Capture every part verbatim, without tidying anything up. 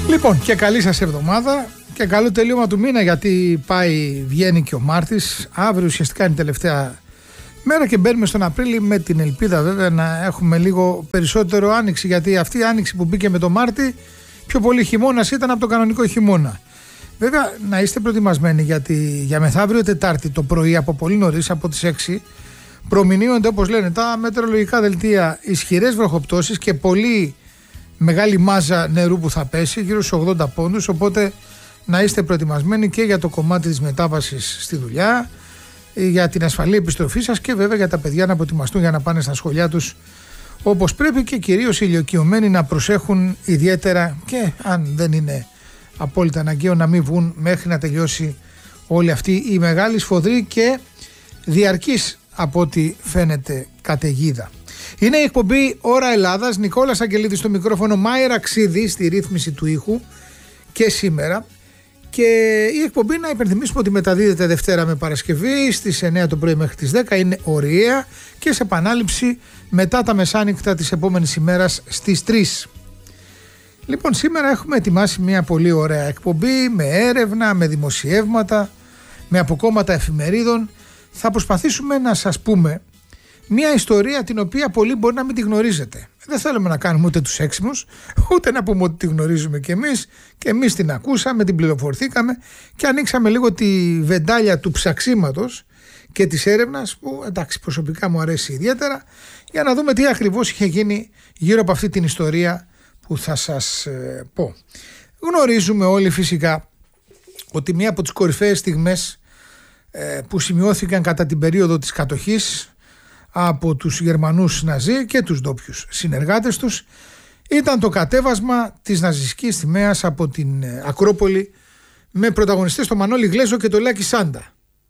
Λοιπόν, και καλή σας εβδομάδα και καλό τελείωμα του μήνα, γιατί πάει, βγαίνει και ο Μάρτης. Αύριο ουσιαστικά είναι η τελευταία μέρα και μπαίνουμε στον Απρίλη, με την ελπίδα βέβαια να έχουμε λίγο περισσότερο άνοιξη, γιατί αυτή η άνοιξη που μπήκε με το Μάρτη πιο πολύ χειμώνας ήταν από το κανονικό χειμώνα. Βέβαια να είστε προετοιμασμένοι, γιατί για μεθαύριο Τετάρτη το πρωί από πολύ νωρίς, από τις έξι, προμηνύονται, όπως λένε τα μετεωρολογικά δελτία, ισχυρές βροχοπτώσεις και πολύ μεγάλη μάζα νερού που θα πέσει, γύρω στους ογδόντα πόντους, οπότε να είστε προετοιμασμένοι και για το κομμάτι της μετάβασης στη δουλειά, για την ασφαλή επιστροφή σας και βέβαια για τα παιδιά να προετοιμαστούν για να πάνε στα σχολεία τους όπως πρέπει, και κυρίως οι ηλικιωμένοι να προσέχουν ιδιαίτερα, και αν δεν είναι απόλυτα αναγκαίο να μην βγουν μέχρι να τελειώσει όλη αυτή η μεγάλη, σφοδρή και διαρκής από ό,τι φαίνεται καταιγίδα. Είναι η εκπομπή Ώρα Ελλάδας, Νικόλας Αγγελίδης στο μικρόφωνο, Μάιρα Ξίδη στη ρύθμιση του ήχου και σήμερα. Και η εκπομπή, να υπενθυμίσουμε ότι μεταδίδεται Δευτέρα με Παρασκευή στις εννιά το πρωί μέχρι τις δέκα, είναι ωριαία, και σε επανάληψη μετά τα μεσάνυχτα της επόμενης ημέρας στις τρεις. Λοιπόν, σήμερα έχουμε ετοιμάσει μια πολύ ωραία εκπομπή με έρευνα, με δημοσιεύματα, με αποκόμματα εφημερίδων. Θα προσπαθήσουμε να σας πούμε μια ιστορία την οποία πολλοί μπορεί να μην τη γνωρίζετε. Δεν θέλουμε να κάνουμε ούτε τους έξιμους, ούτε να πούμε ότι τη γνωρίζουμε κι εμείς, και εμείς την ακούσαμε, την πληροφορηθήκαμε και ανοίξαμε λίγο τη βεντάλια του ψαξίματος και της έρευνας, που εντάξει προσωπικά μου αρέσει ιδιαίτερα, για να δούμε τι ακριβώς είχε γίνει γύρω από αυτή την ιστορία που θα σας ε, πω. Γνωρίζουμε όλοι φυσικά ότι μία από τις κορυφαίες στιγμές ε, που σημειώθηκαν κατά την περίοδο της κατοχής από τους Γερμανούς Ναζί και τους ντόπιους συνεργάτες τους ήταν το κατέβασμα της ναζιστικής σημαίας από την Ακρόπολη, με πρωταγωνιστές το Μανώλη Γλέζο και το Λάκη Σάντα.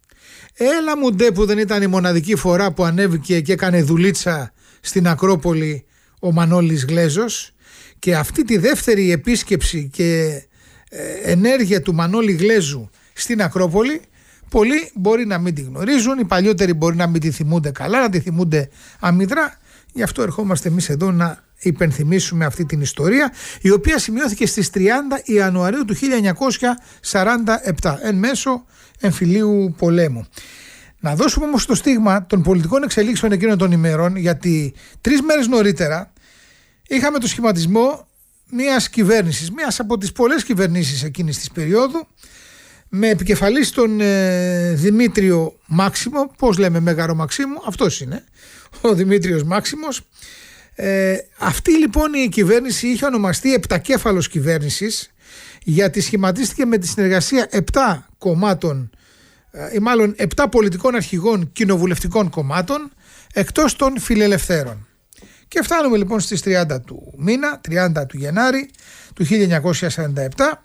Έλα μου ντε που δεν ήταν η μοναδική φορά που ανέβηκε και έκανε δουλίτσα στην Ακρόπολη ο Μανώλης Γλέζος, και αυτή τη δεύτερη επίσκεψη και ενέργεια του Μανώλη Γλέζου στην Ακρόπολη πολλοί μπορεί να μην τη γνωρίζουν, οι παλιότεροι μπορεί να μην τη θυμούνται καλά, να τη θυμούνται αμυδρά. Γι' αυτό ερχόμαστε εμείς εδώ να υπενθυμίσουμε αυτή την ιστορία, η οποία σημειώθηκε στις τριάντα Ιανουαρίου του χίλια εννιακόσια σαράντα επτά, εν μέσω εμφυλίου πολέμου. Να δώσουμε όμως το στίγμα των πολιτικών εξελίξεων εκείνων των ημερών, γιατί τρεις μέρες νωρίτερα είχαμε το σχηματισμό μιας κυβέρνησης, μιας από τις πολλές κυβερνήσεις εκείνης της περίοδου, με επικεφαλής τον ε, Δημήτριο Μάξιμο, πώς λέμε Μέγαρο Μαξίμου, αυτός είναι ο Δημήτριος Μάξιμος. Ε, αυτή λοιπόν η κυβέρνηση είχε ονομαστεί επτακέφαλος κυβέρνησης, γιατί σχηματίστηκε με τη συνεργασία επτά κομμάτων, ε, ή μάλλον επτά πολιτικών αρχηγών κοινοβουλευτικών κομμάτων, εκτός των φιλελευθέρων. Και φτάνουμε λοιπόν στις τριάντα του μήνα, τριάντα του Γενάρη του χίλια εννιακόσια σαράντα επτά.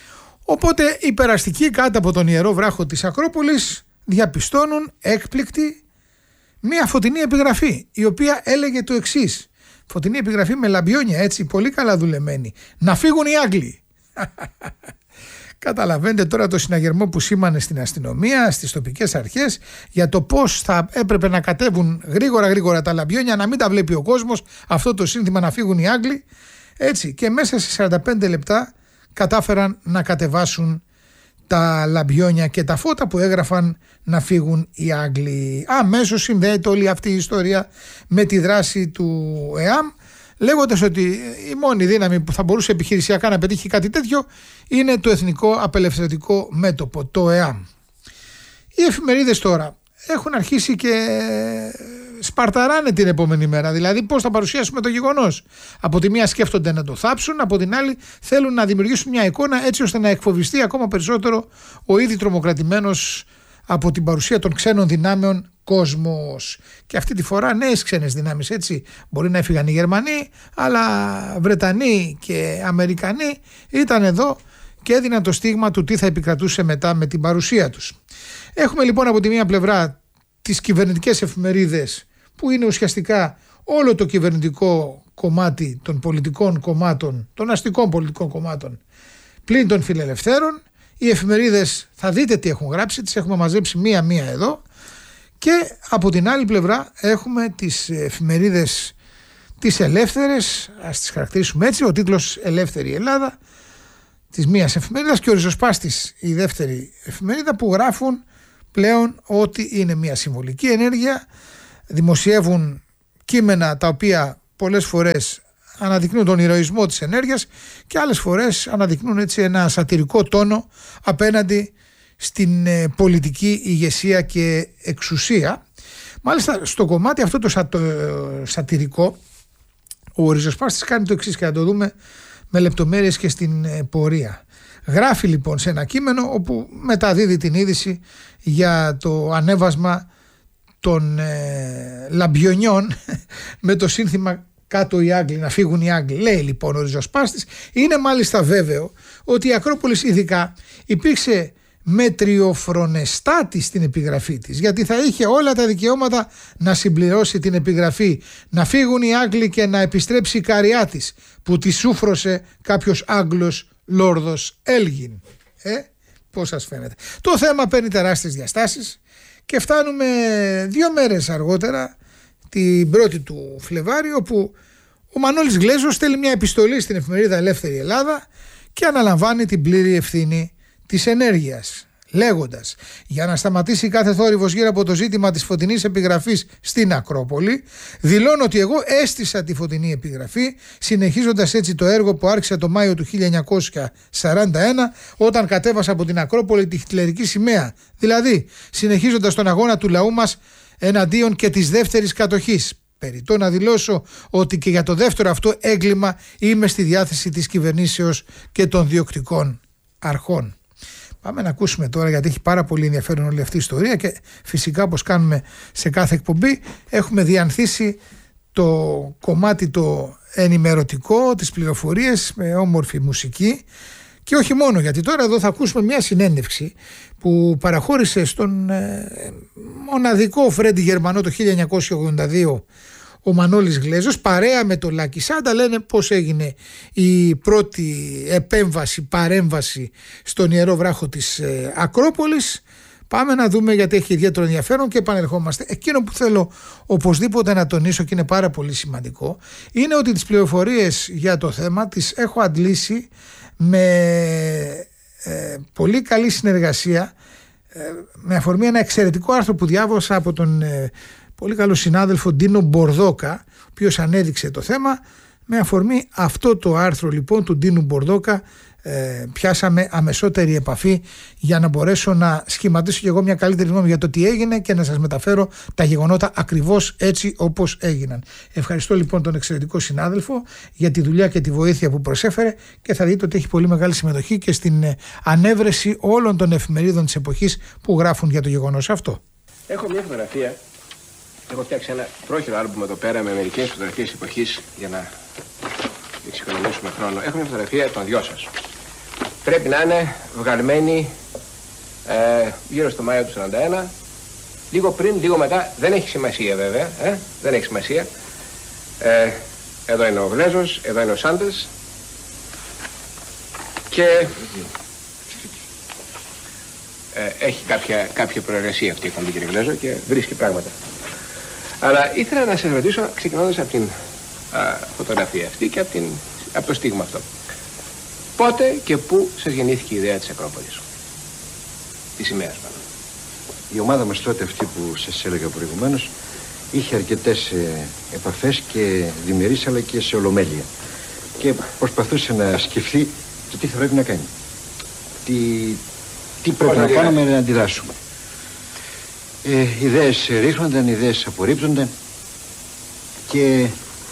Οπότε οι περαστικοί κάτω από τον ιερό βράχο της Ακρόπολης διαπιστώνουν έκπληκτοι μία φωτεινή επιγραφή, η οποία έλεγε το εξής. Φωτεινή επιγραφή με λαμπιόνια, έτσι, πολύ καλά δουλεμένη. Να φύγουν οι Άγγλοι. Καταλαβαίνετε τώρα το συναγερμό που σήμανε στην αστυνομία, στις τοπικές αρχές, για το πώς θα έπρεπε να κατέβουν γρήγορα γρήγορα τα λαμπιόνια, να μην τα βλέπει ο κόσμος, αυτό το σύνθημα να φύγουν οι Άγγλοι. Έτσι, και μέσα σε σαράντα πέντε λεπτά κατάφεραν να κατεβάσουν τα λαμπιόνια και τα φώτα που έγραφαν να φύγουν οι Άγγλοι. Αμέσως συνδέεται όλη αυτή η ιστορία με τη δράση του ΕΑΜ, λέγοντας ότι η μόνη δύναμη που θα μπορούσε επιχειρησιακά να πετύχει κάτι τέτοιο είναι το Εθνικό Απελευθερωτικό Μέτωπο, το ΕΑΜ. Οι εφημερίδες τώρα έχουν αρχίσει και σπαρταράνε την επόμενη μέρα, δηλαδή πώς θα παρουσιάσουμε το γεγονός. Από τη μία σκέφτονται να το θάψουν, από την άλλη θέλουν να δημιουργήσουν μια εικόνα έτσι ώστε να εκφοβιστεί ακόμα περισσότερο ο ήδη τρομοκρατημένος από την παρουσία των ξένων δυνάμεων κόσμος. Και αυτή τη φορά νέες ξένες δυνάμεις, έτσι. Μπορεί να έφυγαν οι Γερμανοί, αλλά Βρετανοί και Αμερικανοί ήταν εδώ και έδιναν το στίγμα του τι θα επικρατούσε μετά με την παρουσία τους. Έχουμε λοιπόν από τη μία πλευρά τις κυβερνητικές εφημερίδες, που είναι ουσιαστικά όλο το κυβερνητικό κομμάτι των πολιτικών κομμάτων, των αστικών πολιτικών κομμάτων, πλην των φιλελευθέρων. Οι εφημερίδες θα δείτε τι έχουν γράψει, τις έχουμε μαζέψει μία-μία εδώ. Και από την άλλη πλευρά έχουμε τις εφημερίδες τις ελεύθερες, ας τις χαρακτηρίσουμε έτσι, ο τίτλος «Ελεύθερη Ελλάδα», της μίας εφημερίδας και ο Ριζοσπάστης η δεύτερη εφημερίδα, που γράφουν πλέον ότι είναι μια συμβολική ενέργεια, δημοσιεύουν κείμενα τα οποία πολλές φορές αναδεικνύουν τον ηρωισμό της ενέργειας και άλλες φορές αναδεικνύουν έτσι ένα σατυρικό τόνο απέναντι στην ε, πολιτική ηγεσία και εξουσία. Μάλιστα στο κομμάτι αυτό το, σα, το ε, σατυρικό, ο Ριζοσπάστης κάνει το εξής και θα το δούμε με λεπτομέρειες και στην ε, πορεία. Γράφει λοιπόν σε ένα κείμενο όπου μεταδίδει την είδηση για το ανέβασμα των ε, λαμπιονιών με το σύνθημα «Κάτω οι Άγγλοι, να φύγουν οι Άγγλοι». Λέει λοιπόν ο Ριζοσπάστης, είναι μάλιστα βέβαιο ότι η Ακρόπολης ειδικά υπήρξε μετριοφρονεστάτη στην επιγραφή της, γιατί θα είχε όλα τα δικαιώματα να συμπληρώσει την επιγραφή «Να φύγουν οι Άγγλοι και να επιστρέψει η καριά της, που τη σούφρωσε κάποιος Άγγλος Λόρδος Έλγιν». Ε, πώς σας φαίνεται? Το θέμα παίρνει τεράστιες διαστάσεις και φτάνουμε δύο μέρες αργότερα, την πρώτη του Φλεβάρι, όπου ο Μανώλης Γλέζος στέλνει μια επιστολή στην εφημερίδα Ελεύθερη Ελλάδα και αναλαμβάνει την πλήρη ευθύνη της ενέργειας, λέγοντας: «Για να σταματήσει κάθε θόρυβος γύρω από το ζήτημα της φωτεινής επιγραφής στην Ακρόπολη, δηλώνω ότι εγώ έστησα τη φωτεινή επιγραφή, συνεχίζοντας έτσι το έργο που άρχισε το Μάιο του χίλια εννιακόσια σαράντα ένα, όταν κατέβασα από την Ακρόπολη τη χιτλερική σημαία, δηλαδή συνεχίζοντας τον αγώνα του λαού μας εναντίον και της δεύτερης κατοχής. Περιττό να δηλώσω ότι και για το δεύτερο αυτό έγκλημα είμαι στη διάθεση της κυβερνήσεως και των διοκτικών αρχών». Πάμε να ακούσουμε τώρα, γιατί έχει πάρα πολύ ενδιαφέρον όλη αυτή η ιστορία και φυσικά, όπως κάνουμε σε κάθε εκπομπή, έχουμε διανθίσει το κομμάτι το ενημερωτικό, τις πληροφορίες με όμορφη μουσική και όχι μόνο, γιατί τώρα εδώ θα ακούσουμε μια συνέντευξη που παραχώρησε στον ε, μοναδικό Φρέντι Γερμανό το χίλια εννιακόσια ογδόντα δύο ο Μανώλης Γλέζος, παρέα με τον Λάκη Σάντα. Λένε πώς έγινε η πρώτη επέμβαση, παρέμβαση στον Ιερό Βράχο της ε, Ακρόπολης. Πάμε να δούμε, γιατί έχει ιδιαίτερο ενδιαφέρον, και επανερχόμαστε. Εκείνο που θέλω οπωσδήποτε να τονίσω και είναι πάρα πολύ σημαντικό είναι ότι τις πληροφορίες για το θέμα τις έχω αντλήσει με ε, πολύ καλή συνεργασία, ε, με αφορμή ένα εξαιρετικό άρθρο που διάβασα από τον ε, πολύ καλό συνάδελφο Ντίνο Μπορδόκα, ο οποίος ανέδειξε το θέμα. Με αφορμή αυτό το άρθρο λοιπόν του Ντίνου Μπορδόκα ε, πιάσαμε αμεσότερη επαφή για να μπορέσω να σχηματίσω και εγώ μια καλύτερη γνώμη για το τι έγινε και να σας μεταφέρω τα γεγονότα ακριβώς έτσι όπως έγιναν. Ευχαριστώ λοιπόν τον εξαιρετικό συνάδελφο για τη δουλειά και τη βοήθεια που προσέφερε και θα δείτε ότι έχει πολύ μεγάλη συμμετοχή και στην ανέβρεση όλων των εφημερίδων της εποχής που γράφουν για το γεγονός αυτό. Έχω μια φωτογραφία. Έχω φτιάξει ένα πρόχειρο άλμπουμ εδώ πέρα με μερικές φωτογραφίες εποχής για να εξοικονομήσουμε χρόνο. Έχω μια φωτογραφία των δυο σας. Πρέπει να είναι βγαλμένη ε, γύρω στο Μάιο του σαράντα ένα. Λίγο πριν, λίγο μετά. Δεν έχει σημασία βέβαια. Ε, δεν έχει σημασία. Ε, εδώ είναι ο Γλέζος, εδώ είναι ο Σάντες. Και ε, έχει κάποια, κάποια προεργασία αυτή η φωνή, κύριε Γλέζο, και βρίσκει πράγματα. Αλλά ήθελα να σας ρωτήσω, ξεκινώντας από την α, φωτογραφία αυτή και από, την, από το στίγμα αυτό. Πότε και πού σας γεννήθηκε η ιδέα της Ακρόπολης, της σημαίας πάνω? Η ομάδα μας τότε, αυτή που σας έλεγα προηγουμένως, είχε αρκετές ε, επαφές και διμερείς αλλά και σε ολομέλεια. Και προσπαθούσε να σκεφτεί το τι θα πρέπει να κάνει. Τι, τι πρέπει να κάνουμε να αντιδράσουμε. Ε, ιδέες ρίχνονταν, ιδέες απορρίπτονταν και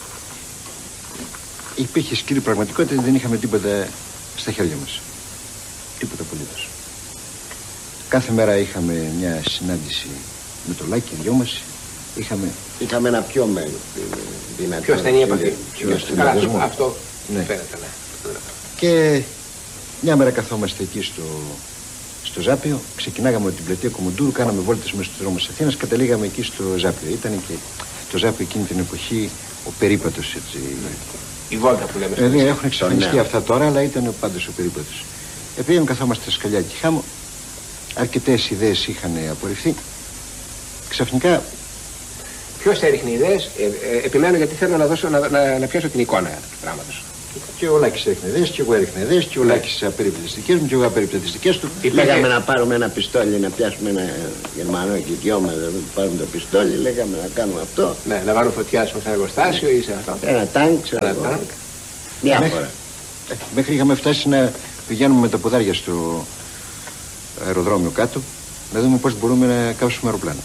υπήρχε σκληρή πραγματικότητα, δεν είχαμε τίποτα στα χέρια μας. Τίποτα απολύτως. Κάθε μέρα είχαμε μια συνάντηση με το Λάκη, δυο μας. Είχαμε... Είχαμε ένα πιο μέλλον. Πιο στενή επαφή. Πιο στενή. Αυτό ναι. Φαίνεται, ναι. Και μια μέρα καθόμαστε εκεί στο... στο Ζάπιο, ξεκινάγαμε από την πλατεία Κομοντούρου, κάναμε βόλτες μέσα στους δρόμους της Αθήνας, καταλήγαμε εκεί στο Ζάπιο. Ήταν και το Ζάπιο εκείνη την εποχή ο περίπατος, έτσι. Η βόλτα που λέμε. Δηλαδή έχουν εξαφανιστεί ναι. αυτά τώρα, αλλά ήταν πάντως ο περίπατος. Επειδή καθόμαστε στα σκαλιά και χάμω, αρκετές ιδέες είχαν απορριφθεί. Ξαφνικά. Ποιος έριχνε ιδέες, ε, ε, επιμένω γιατί θέλω να, δώσω, να, να, να πιάσω την εικόνα του πράγματος. Και ο Λάκης έριχνε δες, και εγώ έριχνε δες, και ο Λάκης απέριπτε τις δικές μου, και εγώ απέριπτε τις δικές του. Λέγαμε να πάρουμε ένα πιστόλι, να πιάσουμε ένα Γερμανό και δυο μας, να πάρουμε το πιστόλι, λέγαμε να κάνουμε αυτό. Ναι, να βάλουμε φωτιά σε ένα εργοστάσιο ή σε αυτό. Ένα τάγκ, ξέρω Ένα εγώ. τάγκ. Διάφορα. Ε, μέχρι είχαμε φτάσει να πηγαίνουμε με τα ποδάρια στο αεροδρόμιο κάτω, να δούμε πώς μπορούμε να κάψουμε αεροπλάνο.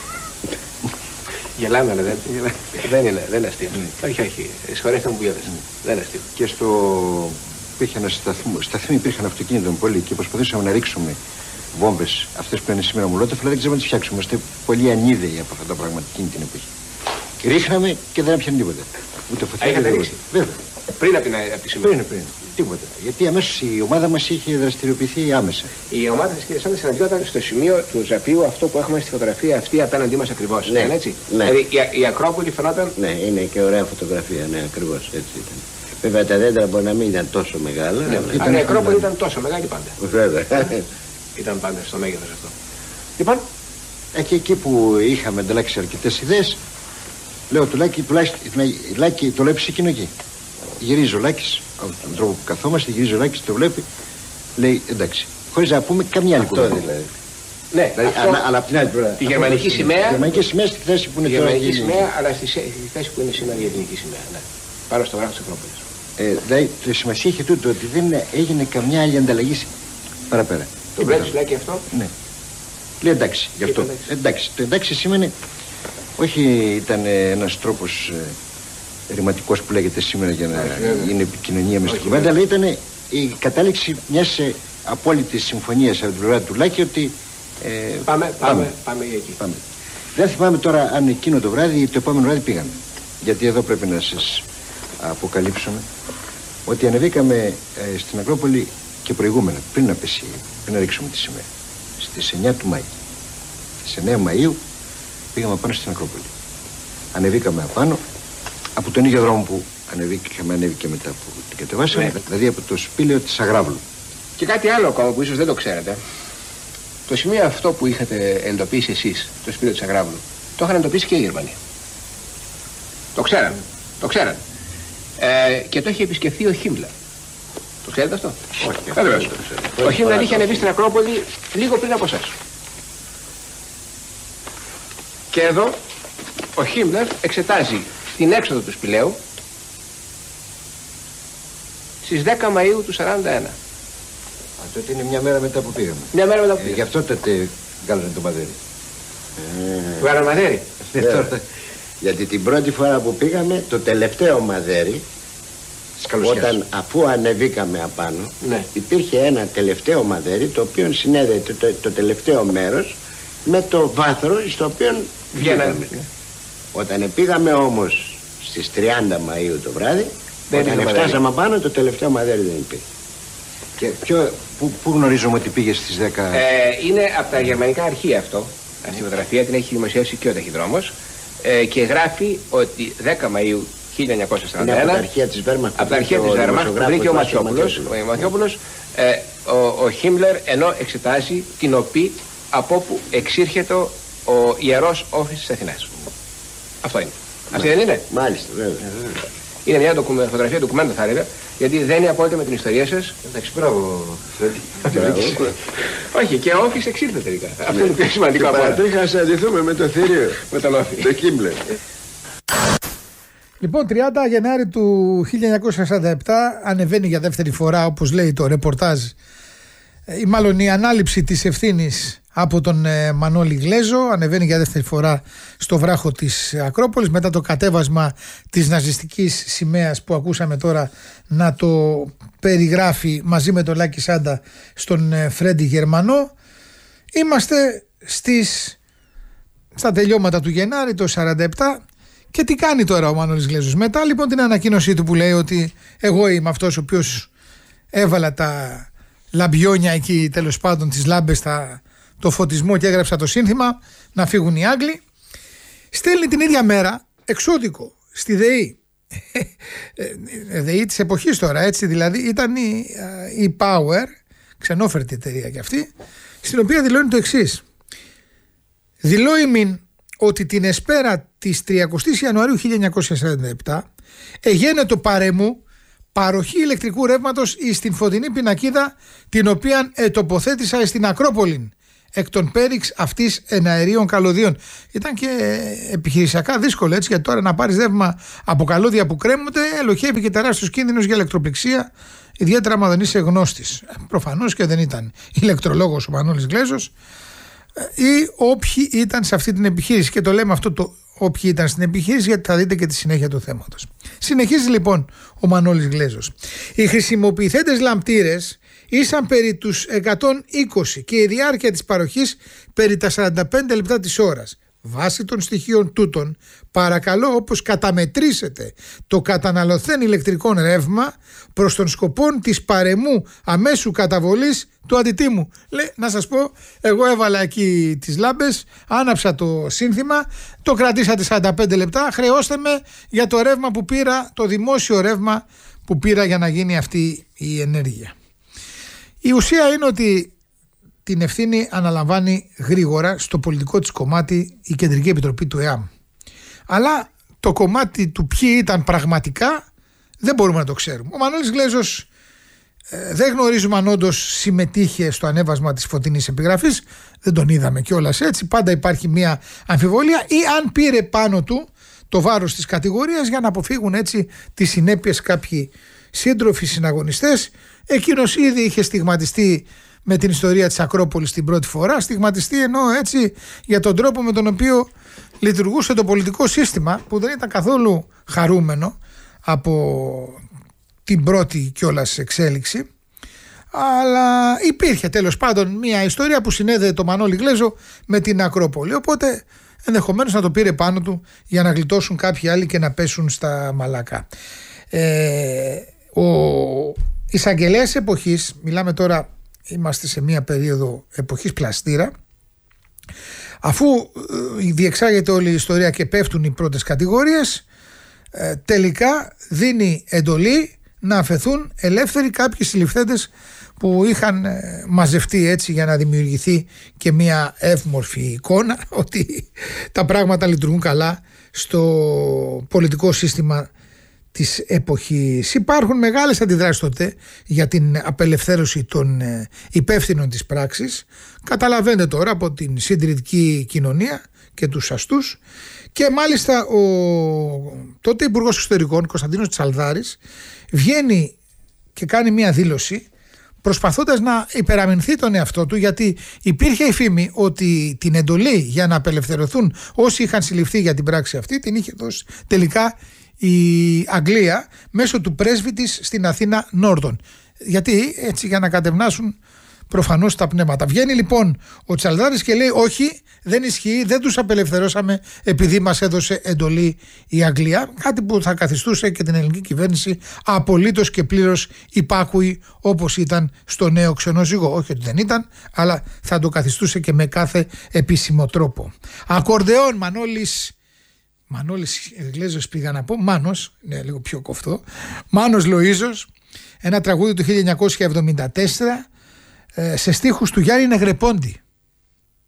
Γελάμε, αλλά δεν, δεν είναι, δεν είναι αστείο. Όχι, όχι, συγχωρέστε μου που γέλασε. Δεν είναι αστείο. Και στο... υπήρχε ένα σταθμό, σταθμοί υπήρχαν αυτοκίνητων πολύ και προσπαθούσαμε να ρίξουμε βόμβες, αυτές που είναι σήμερα μουλότεφ, αλλά δεν ξέραμε να τις φτιάξουμε. Είμαστε πολύ ανίδεοι από αυτά τα πράγματα εκείνη την εποχή. Και ρίχναμε και δεν έπιανε τίποτα. Ούτε φωτιά. Είχατε ρίξει? Βέβαια. Πριν από την, από τη σημαία. Πριν, πριν. Τίποτα. Γιατί αμέσως η ομάδα μας είχε δραστηριοποιηθεί άμεσα. Η ομάδα της κυρίας Σάντα συναντιόταν στο σημείο του Ζαπίου, αυτό που έχουμε στη φωτογραφία αυτή απέναντί μας ακριβώς. Ναι. Είναι έτσι. Ναι. Δηλαδή η, η Ακρόπολη φαινόταν. Ναι, είναι και ωραία φωτογραφία, ναι, ακριβώς έτσι ήταν. Βέβαια τα δέντρα μπορεί να μην ήταν τόσο μεγάλα. Ναι, αλλά... αλλά η Ακρόπολη ήταν τόσο μεγάλη πάντα. Βέβαια. Ήταν πάντα στο μέγεθος αυτό. Λοιπόν, Ε, και εκεί που είχαμε ανταλλάξει αρκετές ιδέες, λέω του Λάκη, τουλάχιστον Λάκη, το βλέπει εκείνο εκεί. Γυρίζει ο Λάκης, από τον τρόπο που καθόμαστε, γυρίζει ο Λάκης, το βλέπει, λέει εντάξει. Χωρίς να πούμε καμιά άλλη Αυτό κουβέντα. δηλαδή. ναι, Δηλαδή, αυτό, αλλά, αλλά απ' την άλλη πλευρά. τη γερμανική σημαία. Η γερμανική σημαία στη θέση που είναι Τη τώρα. γερμανική η- σημαία, αλλά στη, σε- στη θέση που είναι σήμερα η ελληνική σημαία. Ναι. Πάνω στο βράχο της Ακρόπολης. Ε, δηλαδή, το σημασία είχε τούτο ότι δεν έγινε καμιά άλλη ανταλλαγή παραπέρα. Το βλέπεις Λάκη αυτό? Ναι. Λέει εντάξει, γι' αυτό. Είπε εντάξει. Εντάξει. Το εντάξει σήμαινε, όχι ήταν ε, ένας τρόπος ε, ρηματικός που λέγεται σήμερα για να είναι επικοινωνία με στην Όχι, κουβέντα, αλλά ήταν η κατάληξη μιας ε, απόλυτης συμφωνίας από την πλευρά του Λάκη ότι ε, Πάμε, πάμε, πάμε εκεί. πάμε. Δεν θυμάμαι τώρα αν εκείνο το βράδυ ή το επόμενο βράδυ πήγαμε. Γιατί εδώ πρέπει να σας αποκαλύψουμε ότι ανεβήκαμε ε, στην Ακρόπολη και προηγούμενα, πριν να πέσει, πριν να ρίξουμε τη σημαία. Στις εννιά του Μάη. Στις εννιά Μαΐου πήγαμε πάνω στην Ακρόπολη. Ανεβήκαμε απάνω, από τον ίδιο δρόμο που ανεβήκε, είχαμε ανέβει και μετά που την κατεβάσαμε, Ναι. δηλαδή από το σπήλαιο της Αγράβλου. Και κάτι άλλο ακόμα που ίσως δεν το ξέρετε. Το σημείο αυτό που είχατε εντοπίσει εσείς, το σπίτι της Αγράβλου, το είχαν εντοπίσει και οι Γερμανοί. Το ξέραν. Το ξέραν. Ε, και το είχε επισκεφθεί ο Χίμλερ. Το ξέρετε αυτό? Όχι. Βεβαίως. Ο Χίμλερ είχε ανεβεί στην Ακρόπολη λίγο πριν από εσάς. Και εδώ ο Χίμλερ εξετάζει την έξοδο του σπηλαίου στις δέκα Μαΐου του σαράντα ένα. Α, τότε είναι μια μέρα μετά που πήγαμε. Μια μέρα μετά που Ε, πήγαμε. γι' αυτό τότε βγάλανε το μαδέρι. Βγάλαμε μαδέρι. Βέβαια. Γιατί την πρώτη φορά που πήγαμε, το τελευταίο μαδέρι, Σκαλωσιάς. όταν αφού ανεβήκαμε απάνω, Ναι. υπήρχε ένα τελευταίο μαδέρι το οποίο συνέδεε το, το, το τελευταίο μέρος με το βάθρο στο οποίο Βγαίνανε. βγήκαμε. Όταν πήγαμε όμως στις τριάντα Μαΐου το βράδυ, Δεν όταν υπήρχε φτάσαμε πάνω το τελευταίο μαδέρι δεν υπήρχε. Και ποιο, πού, πού γνωρίζουμε ότι πήγε στις δέκα. Ε, είναι από τα γερμανικά αρχεία αυτό. Αυτή η φωτογραφία την έχει δημοσιεύσει και ο ταχυδρόμος. Ε, και γράφει ότι δέκα Μαΐου χίλια εννιακόσια Είναι σαράντα από τα ένα, αρχεία της Βέρμαχτ. από τα αρχεία της Βέρμαχτ που βρήκε ο Ματιόπουλος, ο Ματιόπουλος, ε, ο, ο Χίμλερ ενώ εξετάζει την οπή από όπου εξήρχεται ο Ιερός Όφης της Αθηνάς. Αυτό είναι. Αυτή δεν είναι? Μάλιστα, βέβαια. Είναι μια ντοκουμε, φωτογραφία ντοκουμέντα θα έλεγα, γιατί δεν είναι απόλυτα με την ιστορία σας. Εντάξει, μπράβο, Φρέντι. Όχι, και ο Όφης εξήρθε τελικά. Αυτό είναι το πιο σημαντικό από όλα. Παρατρίχα να συναντηθούμε με το θηρίο, Με τον Όφη. το Χίμλερ. Λοιπόν, τριάντα Γενάρη του χίλια εννιακόσια σαράντα επτά ανεβαίνει για δεύτερη φορά, όπως λέει το ρεπορτάζ, ή μάλλον η ανάληψη της ευθύνης από τον ε, Μανώλη Γλέζο. Ανεβαίνει για δεύτερη φορά στο βράχο της Ακρόπολης μετά το κατέβασμα της ναζιστικής σημαίας που ακούσαμε τώρα να το περιγράφει μαζί με τον Λάκη Σάντα στον ε, Φρέντι Γερμανό. Είμαστε στις, στα τελειώματα του Γενάρη το σαράντα επτά. Και τι κάνει τώρα ο Μανώλης Γλέζος? Μετά λοιπόν την ανακοίνωσή του που λέει ότι εγώ είμαι αυτός ο οποίος έβαλα τα λαμπιόνια εκεί, τέλος πάντων τις λάμπες, τα, το φωτισμό και έγραψα το σύνθημα να φύγουν οι Άγγλοι, στέλνει την ίδια μέρα εξώδικο στη ΔΕΗ. ΔΕΗ της εποχής τώρα, έτσι δηλαδή, ήταν η, η Power, ξενόφερτη εταιρεία κι αυτή, στην οποία δηλώνει το εξής: δηλώ ημίν ότι την εσπέρα της τριακοστής Ιανουαρίου χίλια εννιακόσια σαράντα επτά εγένετο παρεμού παροχή ηλεκτρικού ρεύματος στην φωτεινή πινακίδα την οποία ε, τοποθέτησα στην Ακρόπολη εκ των πέριξ αυτής εναερίων καλωδίων. Ήταν και επιχειρησιακά δύσκολο, έτσι, γιατί τώρα να πάρεις ρεύμα από καλώδια που κρέμονται ελοχεύει και τεράστιος κίνδυνος για ηλεκτροπληξία, ιδιαίτερα άμα δεν είσαι γνώστης. Προφανώς και δεν ήταν ηλεκτρολόγος ο Μανώλης Γλέζος ή όποιοι ήταν σε αυτή την επιχείρηση. Και το λέμε αυτό το όποιοι ήταν στην επιχείρηση, γιατί θα δείτε και τη συνέχεια του θέματος. Συνεχίζει λοιπόν ο Μανώλης Γλέζος. Οι χρησιμοποιηθέντες λαμπτήρες ήσαν περί τους εκατόν είκοσι και η διάρκεια της παροχής περί τα σαράντα πέντε λεπτά της ώρας. Βάσει των στοιχείων τούτων, παρακαλώ όπως καταμετρήσετε το καταναλωθέν ηλεκτρικό ρεύμα προς τον σκοπό της παρεμού αμέσου καταβολής του αντιτίμου. Λέει, να σας πω, εγώ έβαλα εκεί τις λάμπες, άναψα το σύνθημα, το κρατήσατε σαράντα πέντε λεπτά, χρεώστε με για το ρεύμα που πήρα, το δημόσιο ρεύμα που πήρα για να γίνει αυτή η ενέργεια. Η ουσία είναι ότι την ευθύνη αναλαμβάνει γρήγορα στο πολιτικό της κομμάτι η Κεντρική Επιτροπή του ΕΑΜ. Αλλά το κομμάτι του ποιοι ήταν πραγματικά δεν μπορούμε να το ξέρουμε. Ο Μανώλης Γλέζος ε, δεν γνωρίζουμε αν όντως συμμετείχε στο ανέβασμα της φωτεινής επιγραφής, δεν τον είδαμε κιόλας έτσι, πάντα υπάρχει μια αμφιβολία, ή αν πήρε πάνω του το βάρος της κατηγορίας για να αποφύγουν έτσι τις συνέπειες κάποιοι σύντροφοι συναγωνιστές. Εκείνος ήδη είχε στιγματιστεί με την ιστορία της Ακρόπολης την πρώτη φορά, στιγματιστεί ενώ έτσι για τον τρόπο με τον οποίο λειτουργούσε το πολιτικό σύστημα, που δεν ήταν καθόλου χαρούμενο από την πρώτη κιόλας εξέλιξη, αλλά υπήρχε τέλος πάντων μια ιστορία που συνέδεε το Μανώλη Γλέζο με την Ακρόπολη, οπότε ενδεχομένως να το πήρε πάνω του για να γλιτώσουν κάποιοι άλλοι και να πέσουν στα μαλακά. Ε, ο εισαγγελέας εποχής, μιλάμε τώρα, είμαστε σε μια περίοδο εποχής πλαστήρα, αφού ε, διεξάγεται όλη η ιστορία και πέφτουν οι πρώτες κατηγορίες, ε, τελικά δίνει εντολή να αφαιθούν ελεύθεροι κάποιοι συλληφθέντες που είχαν ε, μαζευτεί έτσι για να δημιουργηθεί και μια εύμορφη εικόνα ότι τα πράγματα λειτουργούν καλά στο πολιτικό σύστημα της εποχής. Υπάρχουν μεγάλες αντιδράσεις τότε για την απελευθέρωση των υπεύθυνων της πράξης. Καταλαβαίνετε τώρα από την συντηρητική κοινωνία και τους αστούς, και μάλιστα ο τότε Υπουργός Εξωτερικών Κωνσταντίνος Τσαλδάρης βγαίνει και κάνει μια δήλωση προσπαθώντας να υπεραμεινθεί τον εαυτό του, γιατί υπήρχε η φήμη ότι την εντολή για να απελευθερωθούν όσοι είχαν συλληφθεί για την πράξη αυτή την είχε δώσει τελικά η Αγγλία μέσω του πρέσβη της στην Αθήνα Νόρτον, γιατί έτσι για να κατευνάσουν προφανώς τα πνεύματα. Βγαίνει λοιπόν ο Τσαλδάρης και λέει όχι, δεν ισχύει, δεν τους απελευθερώσαμε επειδή μας έδωσε εντολή η Αγγλία, κάτι που θα καθιστούσε και την ελληνική κυβέρνηση απολύτως και πλήρως υπάκουη όπως ήταν στο νέο ξενόζυγο. Όχι ότι δεν ήταν, αλλά θα το καθιστούσε και με κάθε επίσημο τρόπο. Ακορδεόν Μανώλης Μανώλης Γλέζος πήγα να πω, Μάνος, ναι, λίγο πιο κοφτό, Μάνος Λοΐζος, ένα τραγούδι του χίλια εννιακόσια εβδομήντα τέσσερα σε στίχους του Γιάννη Νεγρεπόντη.